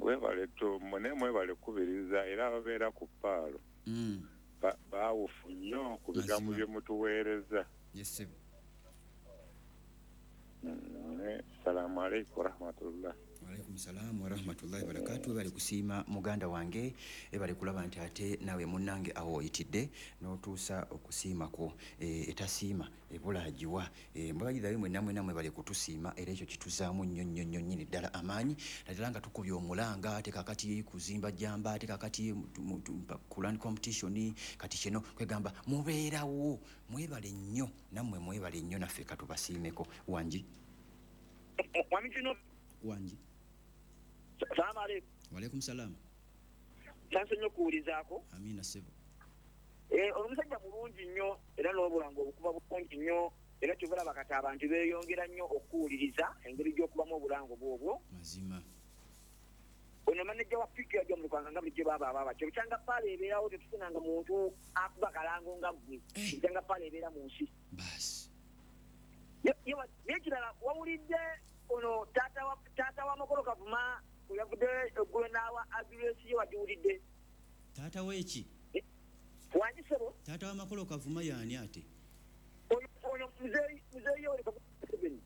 webaleto mune mwebale kubiriza era ababeera ku paalo baawufu nnyo ku bigambo bye mutuweereza. Yes. Assalamu alaikum warahmatullah. Waalaikum salaam warahmatullahi wabarakatuh. Bali kusiima muganda wange ebali kulaba nti ate nawe munnange awo oyitidde n'otuusa okusiimako etasiima ebulagiwa mbabagidayo mwenna bali kutusiima era ekyo kituzaamu nnyo nnyini ddala amaanyi naddala nga tukubye omulanga ate kakati kuzimba jjamba ate kakati ku land competition kati kino kwegamba mubeerawo mwebale nnyo nammwe mwebale nnyo naffe katubasiimeko wangi wangi. Salamu alaikum. Waalaikum salaam. Sanse nnyo kuwulizaako. Amina sebo. Omusajja mulungi nnyo era n'obulanga obukuba bulungi nnyo era kyobulaba kati abantu beeyongera nnyo okuwuliriza engeri gy'okubamu obulanga obwobwo. Mazima. Ono manejja wa piki yajja mu Lukanga nga bulijjo baba kyo bukyanga paala ebeerawo tetufunanga muntu akuba kalango nga ggwe bukyanga paala ebeera mu nsi. Basi. N'ekirala wawulidde ono taata wa Makolo Kavuma yavudde eggulo n'awa adiresi ye wagiwulidde. Taata w'eki? Wanyisebo? Taata wa Makolo Kavuma y'ani ate? Ono muzeeyi Yoweri Kaguta Museveni.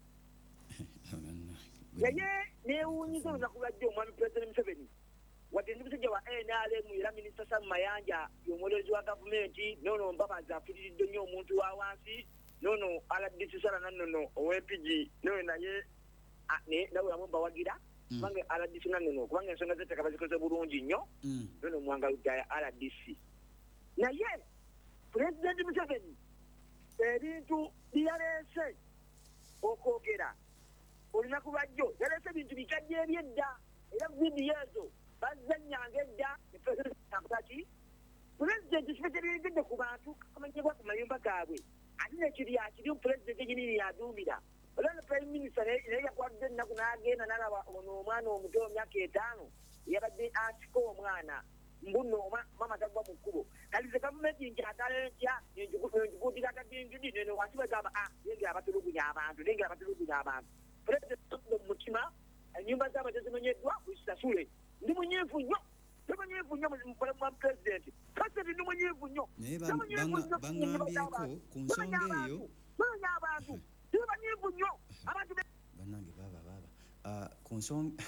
Yaye neewuunyiza olunaku lwajjo omwami Pulezidenti Museveni wadde ndi musajja wa NRM era Minisita Sam Mayanja y'omwolezi wa gavumenti noono Mbabazi afiriridde nnyo omuntu wa wansi noono RDC Sara nannono ow'EPG nawe naye nawe yamwe mbawagira kubanga RDC nannono kubanga ensonga z'ettaka bazikoze bulungi nnyo noono mwangaludde ya RDC. Naye Pulezidenti Museveni ebintu byaleese okwogera olunaku lwajjo yaleese ebintu bikadde ebyedda era vidiyo ezo bazannyanga edda ne Pulezidenti akutaki Pulezidenti kife kyebyeregedde ku bantu kamanyibwa ku mayumba gaabwe ate nekiri akiri Pulezidenti enyini yaduumira olwano Prime Minister naye yakwadde ennaku n'agenda n'alaba ono omwana omuto w'emyaka 5 yabadde asika omwana mbuno mama tagwa mu kkubo kati ze gavumenti njagala entya njikuutira kadinjudi neno wansi bagamba yengera abatulugunya abantu Pulezidenti mu mutima ennyumba zaabwe tezimenyeddwa wisasule ndi munyiivu nnyo mu Pulezidenti Pulezidenti ndi munyiivu nnyo naye baŋŋambyeko ku nsonga eyo abantu ndi banyiivu nnyo abantu bannange baba ku nsonga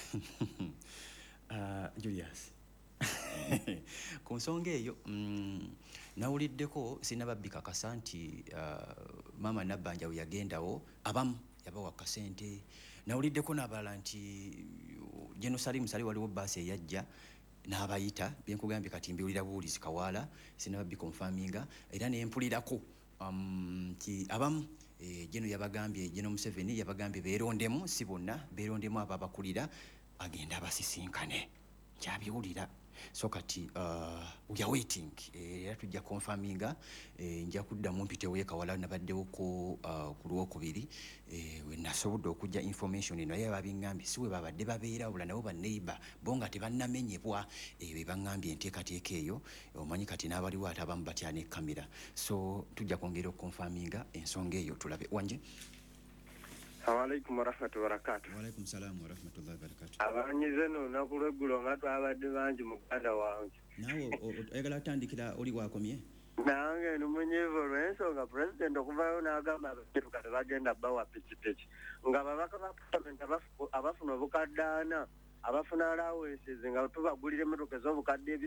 Julius ku nsonga eyo nawuliddeko sinababbi kakasa nti maama Nabbanja we yagendawo abamu yabawa kasente nawuliddeko n'abalala nti Jerusalem sali waliwo baasi eyajja n'abayita byenkugambye kati mbiwulira buwulizi kawaala sinababbi confirminga era nempulirako nti abamu Jeno yabagambye Jeno Museveni yabagambye beerondemu si bonna beerondemu abo abakulira agenda abasisinkane kyabiwulira so kati we are waiting era tujja confirminga nja kuddamu mpitewo ekawala nabaddewo ku Lwokubiri we nasobodde okujja information eno naye babingambye si we babadde babeera wabula nabo banneighbor bo nga tebannamenyebwa be baŋŋambye enteekateeka eyo omanyi kati n'abaliwo ate abamu batya ne kamera so tujja kwongera okukonfaminga ensonga eyo tulabe wanje. Assalamualaikum warahmatullahi wabarakatuh. Waalaikum salaam warahmatullahi wabarakatuh. Abanyize no nakulwegulo nga twabadde bangi muganda wange. Naawe oyagala kutandikira oli waakomye? Nange numunyivu olw'ensonga Pulezidenti okuvayo n'agamba abakiru kati bagenda bawa pikipiki nga babaka ba Pulezidenti abafuna obukadde 4 abafuna allowances nga tubagulira emmotoka ez'obukadde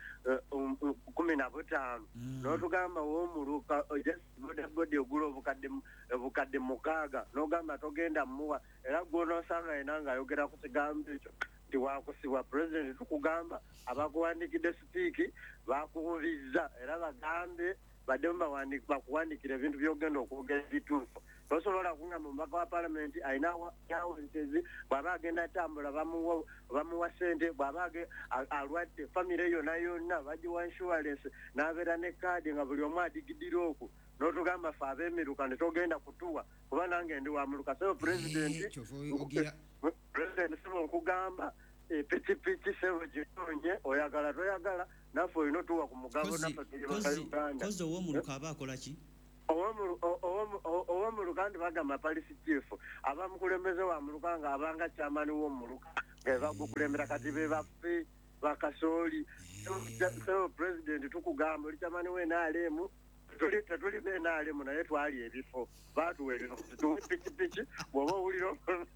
15 n'otugamba w'omuluka bodaboda ogula obukadde 6 n'ogamba togenda muwa era gw'onoosanga yena ng'ayogera ku kigambo ekyo nti waakusibwa Pulezidenti tukugamba abakuwandikidde sipiiki bakuwulizza era bagambe baddemu bakuwandikira ebintu by'ogenda okwogera ebituufu tosobola kungamba omubaka wa Paalamenti ayina allowances bw'aba agenda atambula bamuwa ssente bw'aba alwadde famire yonna bagiwa insurance n'abeera ne kaadi nga buli omu adigidira okwo n'otugamba ffe ab'emiruka ne togenda kutuwa kuba nange ndi wa muluka so Pulezidenti siba okugamba pikipiki sebo gitonye oyagala toyagala naffe olina otuwa ku mugabo naffe Uganda kozi ow'omuluka aba akola ki? ow'omuluka ndi bagamba Paris Chief abamukulembeze wa muluka nga abanga chairman w'omuluka bagukulembera kati be baffe bakasooli so president tukugamba oli kyamani wenaalemu tetuli benaalemu naye twali ebifo baatuweerera tuwe pikipiki bw'oba owulira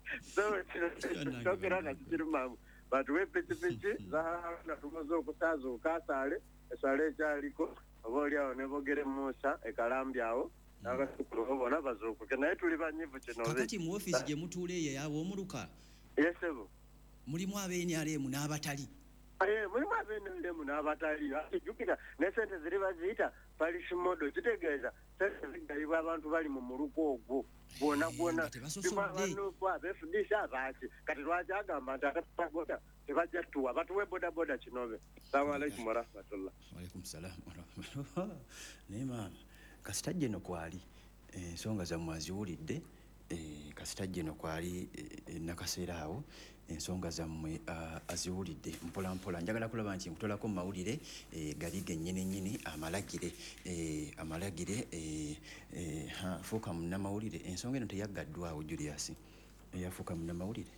tokera nakikirimamu batuwe pikipiki zaana tumaze okusaaza okasaale esaale ekyaliko oba oliawo ne bogere Musa ekalambyawo n'abasukulu bona bazuukuke naye tuli banyivu kino kakati mu ofiisi gye mutuula eyo ey'ab'omuluka yesebo mulimu ab'NRM n'abatali mulimu ab'NRM n'abatali jjukira ne sente ziri baziyita polish model kitegeeza sente zigayibwa abantu bali mu muluka ogwo gwona banuku abefudisha abaaki kati lwaki agamba nti ataboda tebajja tuwa batuwe bodaboda kinobe. Assalamu alaikum warahmatullah. Waalaikum salam warahmatullah. Naye maama kasita jeno kwali ensonga zammwe aziwulidde kasita jeno kwali nakaseera awo ensonga zammwe aziwulidde mpolampola njagala kulaba nti nkutolako mu mawulire gali gennyini amalagire fuuka munnamawulire ensonga eno teyaggaddwawo Julius eyafuuka munnamawulire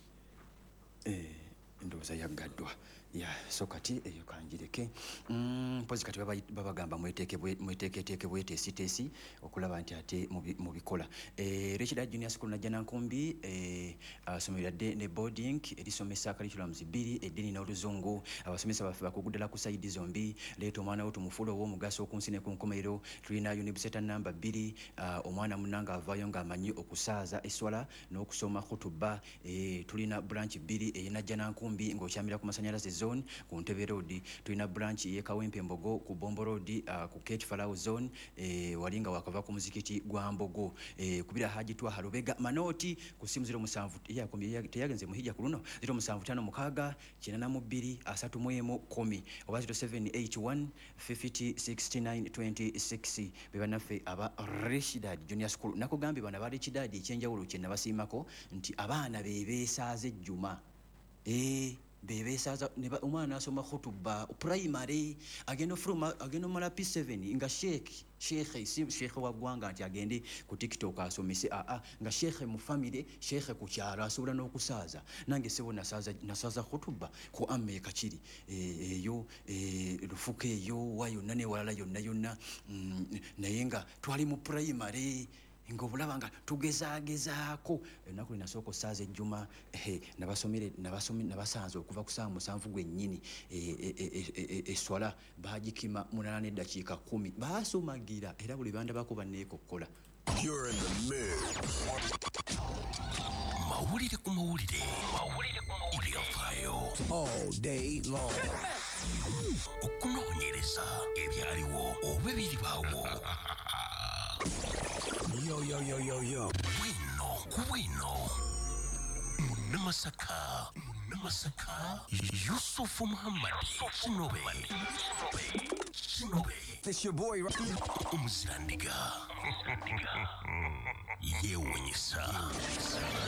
ndowooza yaggaddwa so kati eyo kanjireke mpozi kati babagamba mweteeketeeke bweteesiteesi okulaba nti ate mubikola Richard Junior School najja Nankumbi asomeredde ne boarding erisomesa curriculums 2 eddiini n'oluzungu abasomesa baffe bakuguddala ku sayidi zombi leeta omwana wo tumufuula ow'omugaso okunsi ne ku nkomerero tulina unibuseta namba 2 omwana munnanga avaayo ng'amanyi okusaaza eswala n'okusoma khutuba tulina branch 2 ey'enajja Nankumbi ng'okyamira ku masanyalaze zone ku Ntebe Road tulina branch ye Kawempe Mbogo ku Bombo Road ku Kate Farao zone walinga wakava ku muzikiti gwa Mbogo kubira Haji Twa Harubega manoti ku simu 07 teyagenze muhija ku luno 0756 82 31 oba 0781 50 69 26 bebanaffe aba Richard Junior School nakugambye bana bali kidadi ekyenjawulo kye nabasiimako nti abaana bebeesaaze ejjuma bebeesaaza omwana asoma khutuba primary agenda mala P7 nga sheikh wa ggwanga nti agende ku TikTok asomese nga sheikh mu family sheikh ku kyalo asobola n'okusaaza nange sebo nasaaza khutuba ku amme kachiri eyo lufuke eyo wa yonna ne walala yonna naye nga twali mu primary ngobulaba nga tugezaagezaako ennaku linasooka osaaza ejjuma nabasanze okuva ku saa 7 gwennyini eswala baagikima 8 eddakiika 10 baasumagira era buli bandabako banneekokkola. Mawulire ku mawulire ebyafaayo all day long okunoonyereza ebyaliwo oba ebiribaawo. Yo. Bueno. Munamasaka. Yusufu Muhammad. Shinobe. This your boy, right? Umuzirandiga. Yewunyisa.